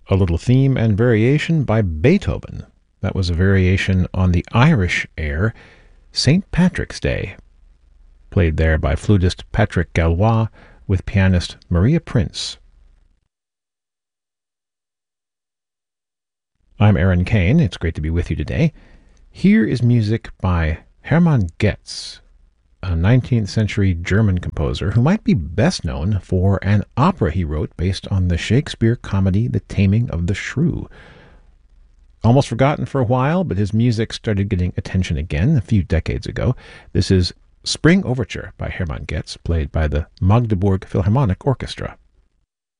a little theme and variation by Beethoven. That was a variation on the Irish air St. Patrick's Day, played there by flutist Patrick Gallois with pianist Maria Prince. I'm Aaron Kane. It's great to be with you today. Here is music by Hermann Goetz, a 19th century German composer who might be best known for an opera he wrote based on the Shakespeare comedy The Taming of the Shrew. Almost forgotten for a while, but his music started getting attention again a few decades ago. This is Spring Overture by Hermann Goetz, played by the Magdeburg Philharmonic Orchestra.